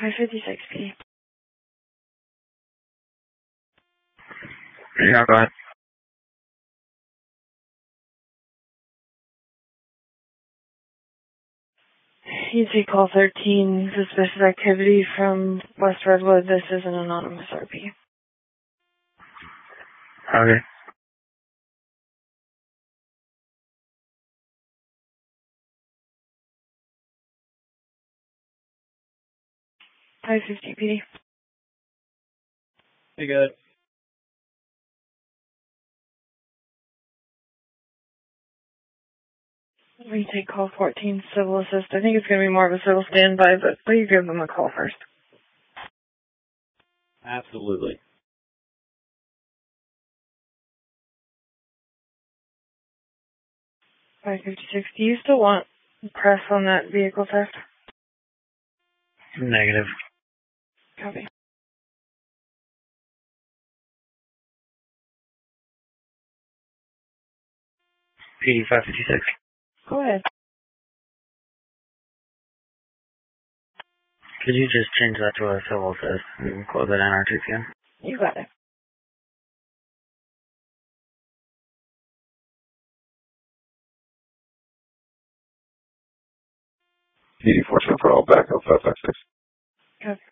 556 PD. Yeah, go ahead. EC call 13, suspicious activity from West Redwood. This is an anonymous RP. Okay. $550 PD. You got it. Retake call 14, civil assist. I think it's going to be more of a civil standby, but please give them a call first. Absolutely. $556. Do you still want press on that vehicle theft? Negative. Copy. PD 556. Go ahead. Could you just change that to a civil assist and close it in our 2 p.m.? You got it. PD 4 for all backup 556. Copy.